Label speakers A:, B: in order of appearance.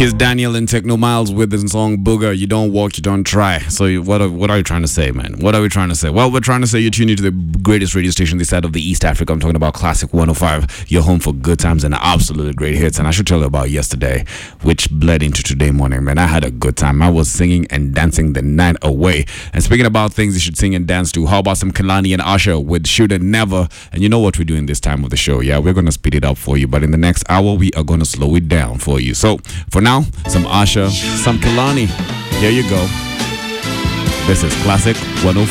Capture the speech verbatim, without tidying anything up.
A: Kiss Daniel and Techno Miles with the song Booger. You don't walk, you don't try. So you, what are, what are you trying to say, man? What are we trying to say? Well, we're trying to say you're tuning to the greatest radio station this side of the East Africa. I'm talking about Classic one oh five. You're home for good times and absolutely great hits. And I should tell you about yesterday, which bled into today morning, man. I had a good time. I was singing and dancing the night away. And speaking about things you should sing and dance to, how about some Kalani and Usher with Should and Never? And you know what we're doing this time of the show. Yeah, we're going to speed it up for you. But in the next hour, we are going to slow it down for you. So for now, some Usher, some Kalani. Here you go. This is Classic one oh five.